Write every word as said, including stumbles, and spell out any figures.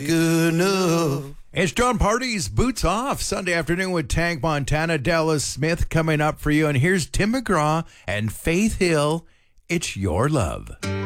Good enough. It's John Party's Boots Off, Sunday afternoon with Tank Montana. Dallas Smith coming up for you. And here's Tim McGraw and Faith Hill. It's Your Love.